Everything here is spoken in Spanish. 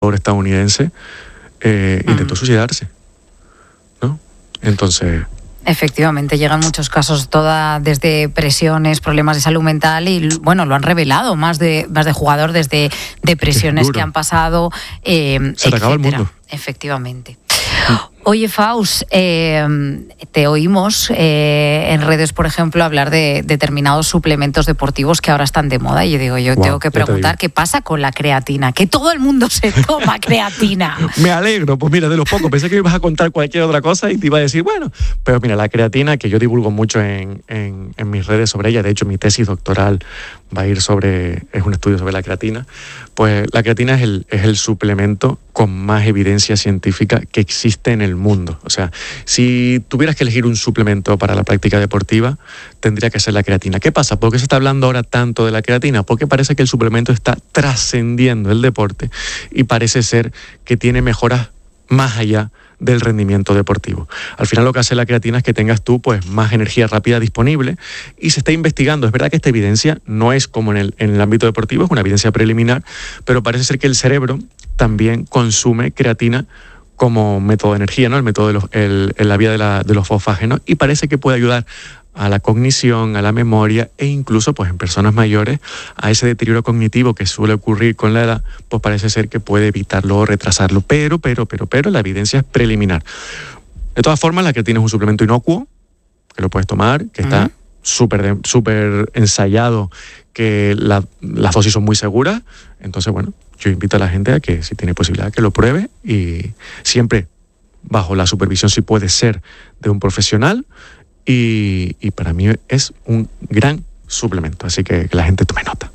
pobre estadounidense intentó suicidarse, ¿no? Entonces... Efectivamente, llegan muchos casos, desde presiones, problemas de salud mental y, bueno, lo han revelado más de jugador desde depresiones que han pasado, se te acaba el mundo. Efectivamente. Oye, Faust, te oímos en redes, por ejemplo, hablar de determinados suplementos deportivos que ahora están de moda. Y yo digo, tengo que preguntar qué pasa con la creatina, que todo el mundo se toma creatina. Me alegro, pues mira, de los pocos. Pensé que me ibas a contar cualquier otra cosa y te iba a decir, bueno, pero mira, la creatina, que yo divulgo mucho en mis redes sobre ella, de hecho mi tesis doctoral va a ir es un estudio sobre la creatina, pues la creatina es el suplemento con más evidencia científica que existe en el mundo. O sea, si tuvieras que elegir un suplemento para la práctica deportiva, tendría que ser la creatina. ¿Qué pasa? ¿Por qué se está hablando ahora tanto de la creatina? Porque parece que el suplemento está trascendiendo el deporte y parece ser que tiene mejoras más allá del rendimiento deportivo. Al final lo que hace la creatina es que tengas tú pues más energía rápida disponible y se está investigando. Es verdad que esta evidencia no es como en el ámbito deportivo, es una evidencia preliminar, pero parece ser que el cerebro también consume creatina como método de energía, ¿no? El método en la vía de los fosfágenos, y parece que puede ayudar a la cognición, a la memoria e incluso pues en personas mayores a ese deterioro cognitivo que suele ocurrir con la edad, pues parece ser que puede evitarlo o retrasarlo, pero la evidencia es preliminar. De todas formas, la creatina es un suplemento inocuo, que lo puedes tomar, que está súper ensayado, que las dosis son muy seguras. Entonces, bueno, yo invito a la gente a que si tiene posibilidad que lo pruebe, y siempre bajo la supervisión, si puede ser, de un profesional. Y para mí es un gran suplemento, así que la gente tome nota.